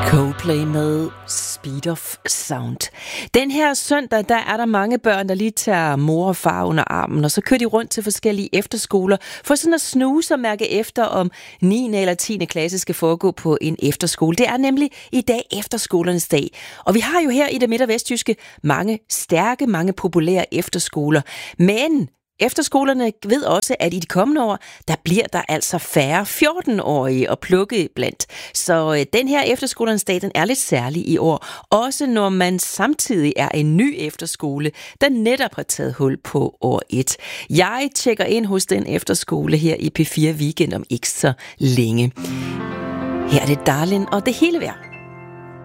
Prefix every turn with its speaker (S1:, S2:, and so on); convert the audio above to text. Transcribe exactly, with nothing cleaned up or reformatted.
S1: Coldplay med Speed of Sound. Den her søndag, der er der mange børn, der lige tager mor og far under armen, og så kører de rundt til forskellige efterskoler, for sådan at snuse og mærke efter, om niende eller tiende klasse skal foregå på en efterskole. Det er nemlig i dag efterskolernes dag. Og vi har jo her i det midt- og vestjyske mange stærke, mange populære efterskoler. Men efterskolerne ved også, at i de kommende år, der bliver der altså færre fjorten-årige at plukke blandt. Så øh, den her efterskolernes dag, den er lidt særlig i år. Også når man samtidig er en ny efterskole, der netop har taget hul på år et. Jeg tjekker ind hos den efterskole her i P fire Weekend om ikke så længe. Her er det Darlin og det hele vejr.